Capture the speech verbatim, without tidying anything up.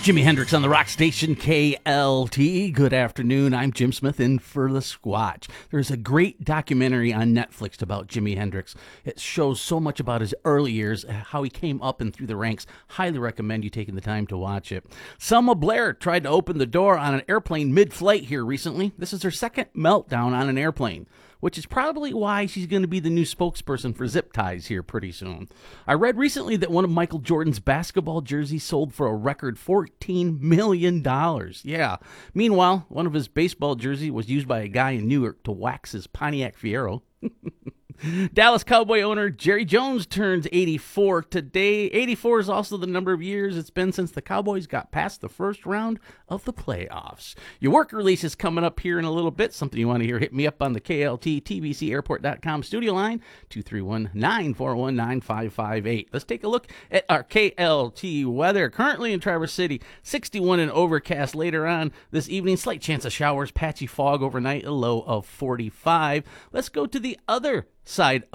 Jimi Hendrix on the rock station K L T. Good afternoon. I'm Jim Smith in for the Squatch. There's a great documentary on Netflix about Jimi Hendrix. It shows so much about his early years, how he came up and through the ranks. Highly recommend you taking the time to watch it. Selma Blair tried to open the door on an airplane mid-flight here recently. This is her second meltdown on an airplane, which is probably why she's going to be the new spokesperson for zip ties here pretty soon. I read recently that one of Michael Jordan's basketball jerseys sold for a record fourteen million dollars. Yeah. Meanwhile, one of his baseball jerseys was used by a guy in Newark to wax his Pontiac Fiero. Dallas Cowboy owner Jerry Jones turns eighty-four today. eighty-four is also the number of years it's been since the Cowboys got past the first round of the playoffs. Your work release is coming up here in a little bit. Something you want to hear, hit me up on the K L T T B C airport dot com studio line, two three one, nine four one, nine five five eight. Let's take a look at our K L T weather. Currently in Traverse City, sixty-one and overcast. Later on this evening, slight chance of showers, patchy fog overnight, a low of forty-five. Let's go to the other side